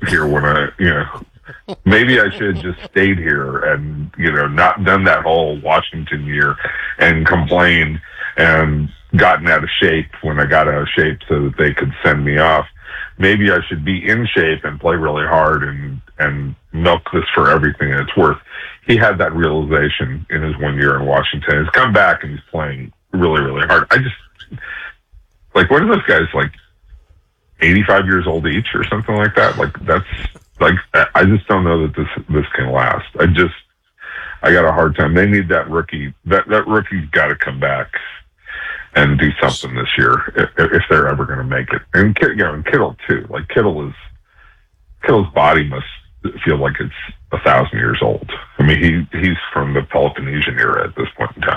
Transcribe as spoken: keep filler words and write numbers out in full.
here when I, you know, maybe I should have just stayed here and, you know, not done that whole Washington year and complained and gotten out of shape when I got out of shape so that they could send me off. Maybe I should be in shape and play really hard and, and milk this for everything it's worth. He had that realization in his one year in Washington. He's come back and he's playing really, really hard. I just, like, what are those guys, like, eighty-five years old each or something like that? Like, that's, like, I just don't know that this this can last. I just, I got a hard time. They need that rookie. That, that rookie's got to come back and do something this year if, if they're ever going to make it. And, you know, and Kittle, too. Like, Kittle is, Kittle's body must feel like it's a thousand years old. I mean, he he's from the Peloponnesian era at this point in time.